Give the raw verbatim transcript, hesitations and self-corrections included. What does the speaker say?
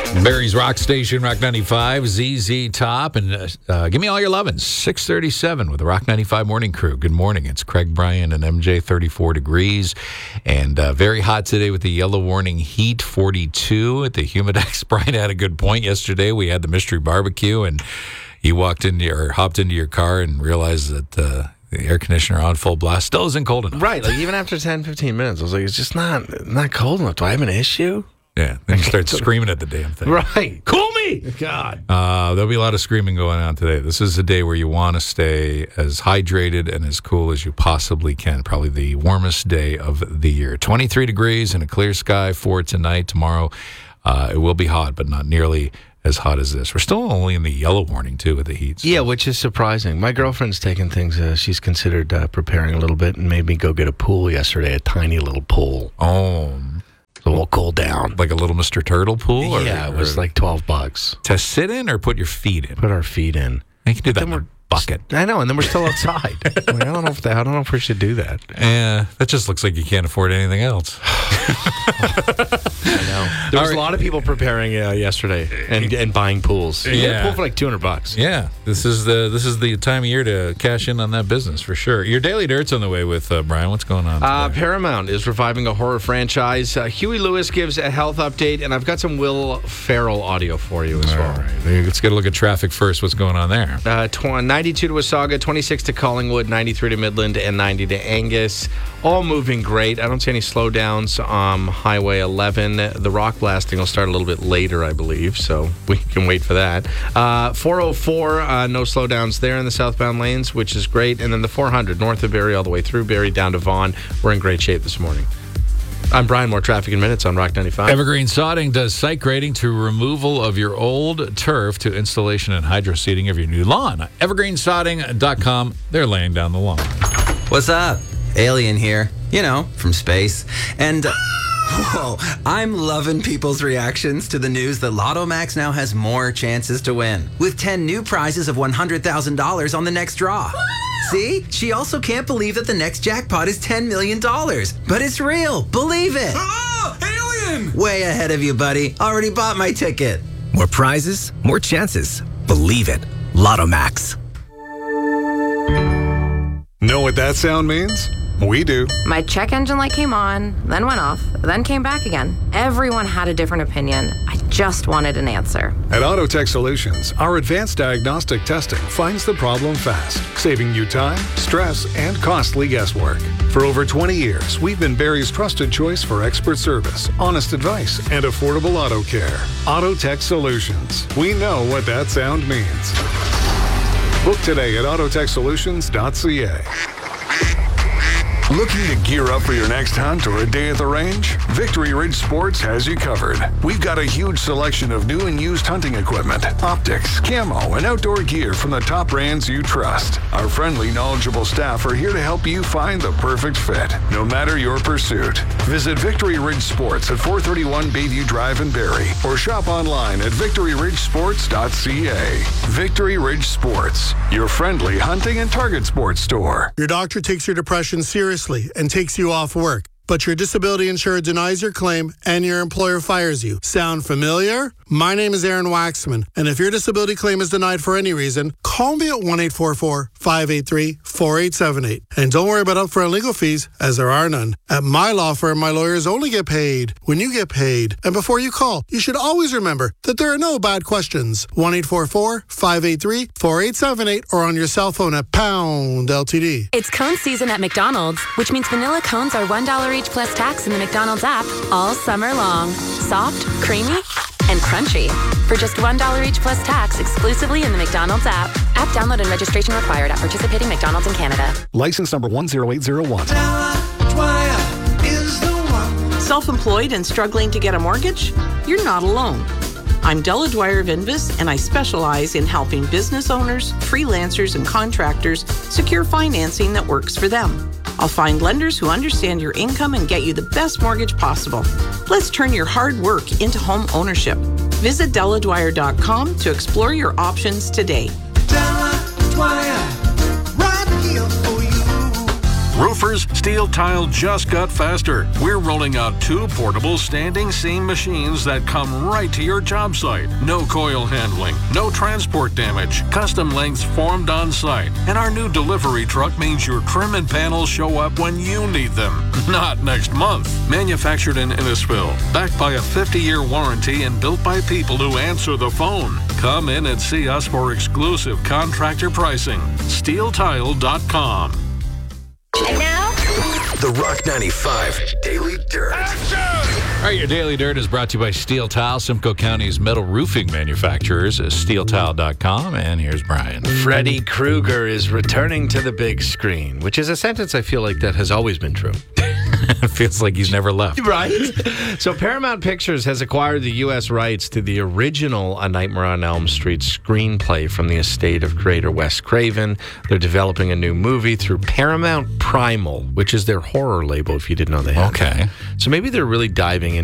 Barry's Rock Station, Rock ninety-five, Z Z Top, and uh, uh, give me all your lovins. six thirty-seven with the Rock ninety-five Morning Crew. Good morning. It's Craig Bryan and M J, thirty-four degrees, and uh, very hot today with the yellow warning heat, forty-two at the Humidex. Brian had a good point yesterday. We had the mystery barbecue, and you walked into your, or hopped into your car and realized that uh, the air conditioner on full blast still isn't cold enough. Right, like even after ten, fifteen minutes, I was like, it's just not not cold enough. Do I have an issue? Yeah, then you start screaming at the damn thing. Right. Cool me! God. Uh, there'll be a lot of screaming going on today. This is a day where you want to stay as hydrated and as cool as you possibly can. Probably the warmest day of the year. twenty-three degrees and a clear sky for tonight. Tomorrow, uh, it will be hot, but not nearly as hot as this. We're still only in the yellow warning, too, with the heat. So. Yeah, which is surprising. My girlfriend's taken things, uh, she's considered uh, preparing a little bit and made me go get a pool yesterday, a tiny little pool. Oh, So we'll cool down. like a little Mister Turtle pool? Or, yeah, it was or like twelve bucks. to sit in or put your feet in? Put our feet in. You can do that Then in a we're- bucket. I know, and then we're still outside. I, mean, I don't know if that, I don't know if we should do that. Yeah, that just looks like you can't afford anything else. I know. There was All right. a lot of people preparing uh, yesterday and and buying pools. You get Yeah. a pool for like two hundred bucks. Yeah, this is the this is the time of year to cash in on that business for sure. Your Daily Dirt's on the way with uh, Brian. What's going on? Uh, today? Paramount is reviving a horror franchise. Uh, Huey Lewis gives a health update, and I've got some Will Ferrell audio for you as All well. right, let's get a look at traffic first. What's going on there? Uh, tw- ninety-two to Wasaga, twenty-six to Collingwood, ninety-three to Midland, and ninety to Angus. All moving great. I don't see any slowdowns. Um, Highway eleven. The rock blasting will start a little bit later, I believe, so we can wait for that. Uh, four oh four, uh, no slowdowns there in the southbound lanes, which is great. And then the four hundred, north of Barrie all the way through Barrie down to Vaughan. We're in great shape this morning. I'm Brian. More traffic in minutes on Rock ninety-five. Evergreen Sodding does site grading to removal of your old turf to installation and hydro seeding of your new lawn. evergreen sodding dot com. They're laying down the lawn. What's up? Alien here. You know, from space. And, uh, whoa, I'm loving people's reactions to the news that Lotto Max now has more chances to win, with ten new prizes of one hundred thousand dollars on the next draw. See? She also can't believe that the next jackpot is ten million dollars. But it's real. Believe it. Oh, alien! Way ahead of you, buddy. Already bought my ticket. More prizes, more chances. Believe it. Lotto Max. Know what that sound means? We do. My check engine light came on, then went off, then came back again. Everyone had a different opinion. I just wanted an answer. At Autotech Solutions, our advanced diagnostic testing finds the problem fast, saving you time, stress, and costly guesswork. For over twenty years, we've been Barrie's trusted choice for expert service, honest advice, and affordable auto care. Autotech Solutions. We know what that sound means. Book today at autotech solutions dot c a. Looking to gear up for your next hunt or a day at the range? Victory Ridge Sports has you covered. We've got a huge selection of new and used hunting equipment, optics, camo, and outdoor gear from the top brands you trust. Our friendly, knowledgeable staff are here to help you find the perfect fit, no matter your pursuit. Visit Victory Ridge Sports at four thirty-one Bayview Drive in Barrie, or shop online at victory ridge sports dot c a. Victory Ridge Sports, your friendly hunting and target sports store. Your doctor takes your depression seriously and takes you off work, but your disability insurer denies your claim and your employer fires you. Sound familiar? My name is Aaron Waxman, and if your disability claim is denied for any reason, call me at one eight four four, five eight three, four eight seven eight. And don't worry about upfront legal fees, as there are none. At my law firm, my lawyers only get paid when you get paid. And before you call, you should always remember that there are no bad questions. one eight four four, five eight three, four eight seven eight or on your cell phone at pound L T D. It's cone season at McDonald's, which means vanilla cones are one dollar each plus tax in the McDonald's app all summer long. Soft, creamy, and crunchy. For just one dollar each plus tax exclusively in the McDonald's app. App download and registration required at participating McDonald's in Canada. License number one zero eight zero one. Self-employed and struggling to get a mortgage? You're not alone. I'm Della Dwyer of Invis, and I specialize in helping business owners, freelancers, and contractors secure financing that works for them. I'll find lenders who understand your income and get you the best mortgage possible. Let's turn your hard work into home ownership. Visit della dwyer dot com to explore your options today. Della Dwyer, right here for you. Roofers plumbers, Steel Tile just got faster. We're rolling out two portable standing seam machines that come right to your job site. No coil handling, no transport damage, custom lengths formed on site. And our new delivery truck means your trim and panels show up when you need them, not next month. Manufactured in Innisfil, backed by a fifty-year warranty and built by people who answer the phone. Come in and see us for exclusive contractor pricing. steel tile dot com. And now, The Rock ninety-five Daily Dirt. All right, your Daily Dirt is brought to you by Steel Tile, Simcoe County's metal roofing manufacturers, steel tile dot com. And here's Brian. Freddy Krueger is returning to the big screen, which is a sentence I feel like that has always been true. It feels like he's never left. Right? So Paramount Pictures has acquired the U S rights to the original A Nightmare on Elm Street screenplay from the estate of creator Wes Craven. They're developing a new movie through Paramount Primal, which is their horror label, if you didn't know they had. Okay. So maybe they're really diving into